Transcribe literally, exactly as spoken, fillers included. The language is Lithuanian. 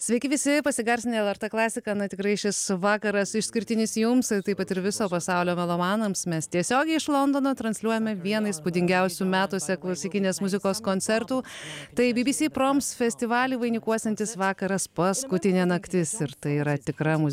Sveiki visi, pasigarsinę L R T klasiką, na tikrai šis vakaras išskirtinis jums, taip pat ir viso pasaulio melomanams. Mes tiesiogiai iš Londono transliuojame vieną įspūdingiausių metuose klasikinės muzikos koncertų. Tai B B C Proms festivalį vainikuosiantis vakaras Paskutinė naktis ir tai yra tikra muzika.